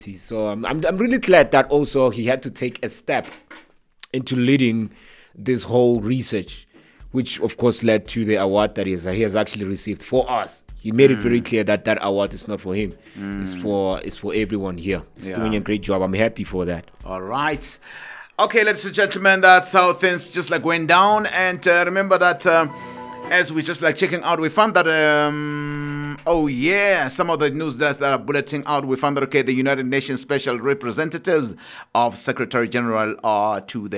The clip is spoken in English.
So I'm really glad that also he had to take a step into leading this whole research, which of course led to the award that he has actually received for us. He made it very clear that that award is not for him; it's for everyone here. He's doing a great job. I'm happy for that. All right. Okay, ladies and gentlemen, that's how things just like went down. And remember that as we just like checking out, we found that oh yeah, some of the news that are bulleting out, we found that okay, the United Nations Special Representatives of Secretary General are to the